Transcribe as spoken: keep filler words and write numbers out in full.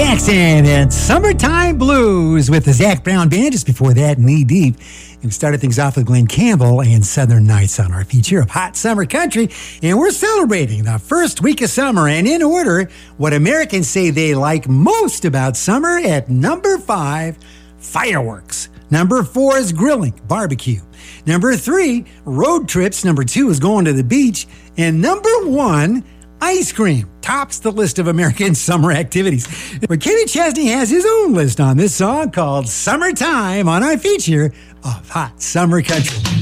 Jackson and Summertime Blues with the Zac Brown Band. Just before that, Knee Deep. And we started things off with Glenn Campbell and Southern Nights on our feature of Hot Summer Country. And we're celebrating the first week of summer. And in order, what Americans say they like most about summer at number five, fireworks. Number four is grilling, barbecue. Number three, road trips. Number two is going to the beach. And number one, ice cream tops the list of American summer activities. But Kenny Chesney has his own list on this song called Summertime on our feature of Hot Summer Country.